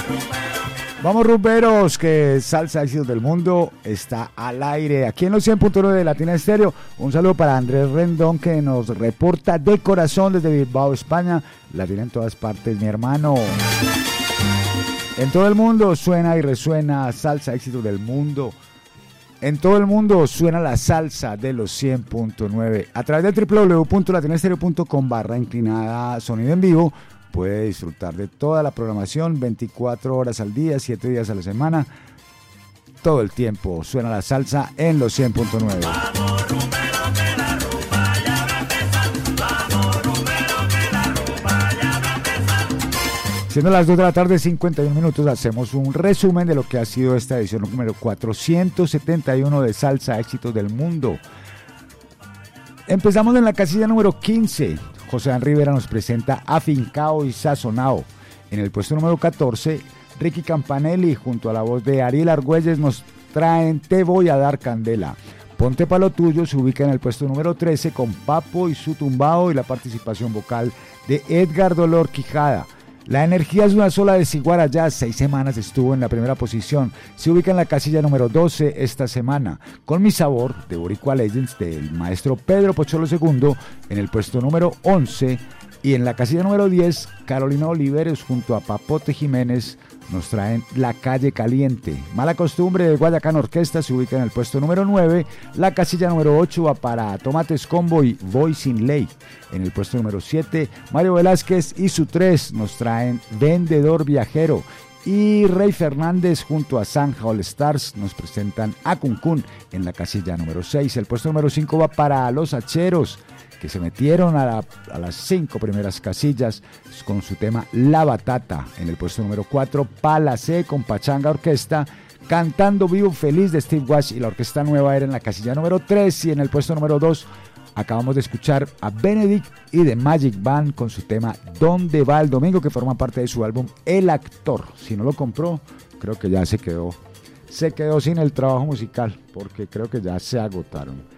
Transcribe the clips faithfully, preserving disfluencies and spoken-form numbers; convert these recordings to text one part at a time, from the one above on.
Vamos rumberos, que Salsa Éxitos del Mundo está al aire aquí en los cien punto nueve de Latina Estéreo. Un saludo para Andrés Rendón, que nos reporta de corazón desde Bilbao, España. Latina en todas partes, mi hermano. En todo el mundo suena y resuena Salsa Éxitos del Mundo. En todo el mundo suena la salsa de los cien punto nueve. A través de doble u doble u doble u punto latinastereo punto com barra inclinada sonido en vivo. Puede disfrutar de toda la programación veinticuatro horas al día, siete días a la semana. Todo el tiempo suena la salsa en los cien punto nueve. Siendo las dos de la tarde, cincuenta y un minutos, hacemos un resumen de lo que ha sido esta edición número cuatrocientos setenta y uno de Salsa Éxitos del Mundo. Empezamos en la casilla número quince. José Dan Rivera nos presenta Afincao y Sazonao. En el puesto número catorce, Ricky Campanelli junto a la voz de Ariel Argüelles nos traen Te Voy a Dar Candela. Ponte pa' lo tuyo se ubica en el puesto número trece con Papo y su tumbao y la participación vocal de Edgar Dolor Quijada. La energía es una sola de Ciguara Jazz, seis semanas estuvo en la primera posición, se ubica en la casilla número doce esta semana, con Mi Sabor de Boricua Legends del maestro Pedro Pocholo segundo en el puesto número once, y en la casilla número diez, Carolina Oliveros junto a Papote Jiménez nos traen La Calle Caliente. Mala Costumbre de Guayacán Orquesta se ubica en el puesto número nueve, la casilla número ocho va para Tomates Combo y Voy Sin Ley. En el puesto número siete, Mario Velázquez y su tres nos traen Vendedor Viajero. Y Rey Fernández junto a Zanja All Stars nos presentan A Cuncún en la casilla número seis. El puesto número cinco va para Los Hacheros, que se metieron a, la, a las cinco primeras casillas con su tema La Batata. En el puesto número cuatro, Palacé con Pachanga Orquesta, Cantando Vivo Feliz de Steve Wash y la Orquesta Nueva Era en la casilla número tres. Y en el puesto número dos acabamos de escuchar a Benedict y The Magic Band con su tema ¿Dónde va el domingo?, que forma parte de su álbum El Actor. Si no lo compró, creo que ya se quedó, se quedó sin el trabajo musical, porque creo que ya se agotaron.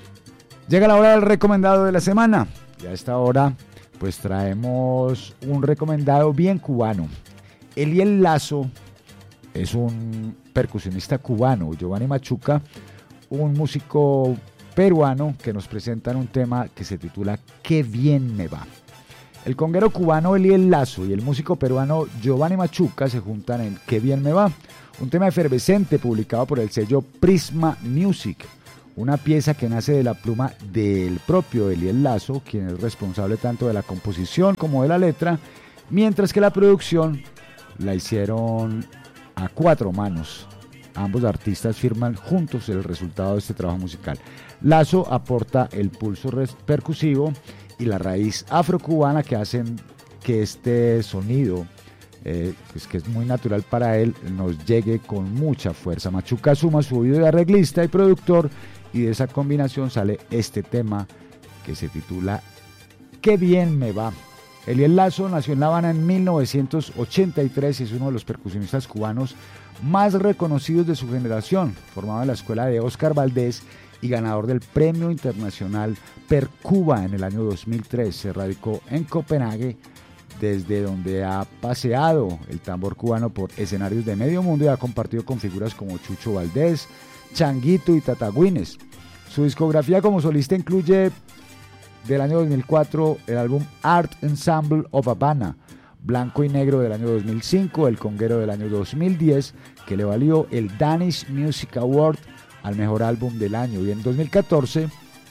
Llega la hora del recomendado de la semana, y a esta hora pues traemos un recomendado bien cubano. Eliel Lazo es un percusionista cubano, Giovanni Machuca, un músico peruano, que nos presentan un tema que se titula Qué bien me va. El conguero cubano Eliel Lazo y el músico peruano Giovanni Machuca se juntan en Qué bien me va, un tema efervescente publicado por el sello Prisma Music. Una pieza que nace de la pluma del propio Eliel Lazo, quien es responsable tanto de la composición como de la letra, mientras que la producción la hicieron a cuatro manos. Ambos artistas firman juntos el resultado de este trabajo musical. Lazo aporta el pulso percusivo y la raíz afrocubana que hacen que este sonido, eh, pues que es muy natural para él, nos llegue con mucha fuerza. Machuca suma su oído de arreglista y productor, y de esa combinación sale este tema que se titula Qué bien me va. Eliel Lazo nació en La Habana en mil novecientos ochenta y tres y es uno de los percusionistas cubanos más reconocidos de su generación, formado en la escuela de Óscar Valdés y ganador del Premio Internacional Percuba en el año dos mil tres. Se radicó en Copenhague, desde donde ha paseado el tambor cubano por escenarios de medio mundo y ha compartido con figuras como Chucho Valdés, Changuito y Tatagüines. Su discografía como solista incluye del año dos mil cuatro el álbum Art Ensemble of Havana, Blanco y Negro del año dos mil cinco, El Conguero del año dos mil diez, que le valió el Danish Music Award al mejor álbum del año, y en dos mil catorce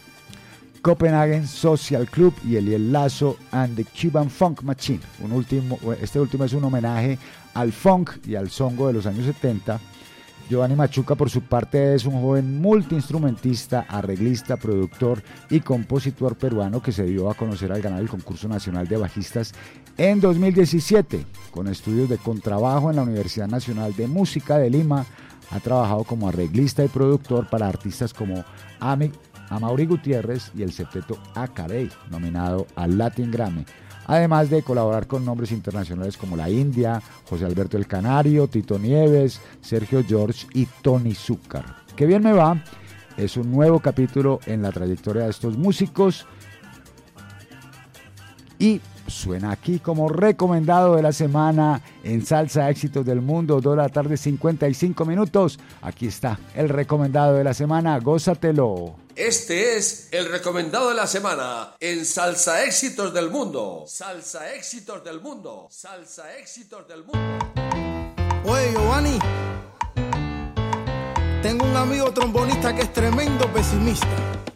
Copenhagen Social Club y Eliel Lazo and the Cuban Funk Machine. Un último, este último es un homenaje al funk y al songo de los años setenta. Giovanni Machuca, por su parte, es un joven multiinstrumentista, arreglista, productor y compositor peruano que se dio a conocer al ganar el concurso nacional de bajistas en dos mil diecisiete. Con estudios de contrabajo en la Universidad Nacional de Música de Lima, ha trabajado como arreglista y productor para artistas como Ami, Amaury Gutiérrez y el septeto Acarey, nominado al Latin Grammy. Además de colaborar con nombres internacionales como La India, José Alberto el Canario, Tito Nieves, Sergio George y Tony Zúcar. Qué bien me va es un nuevo capítulo en la trayectoria de estos músicos y suena aquí como recomendado de la semana en Salsa Éxitos del Mundo, dos de la tarde, cincuenta y cinco minutos. Aquí está el recomendado de la semana, gózatelo. Este es el recomendado de la semana en Salsa Éxitos del Mundo. Salsa Éxitos del Mundo. Salsa Éxitos del Mundo. Oye, Giovanni, tengo un amigo trombonista que es tremendo pesimista.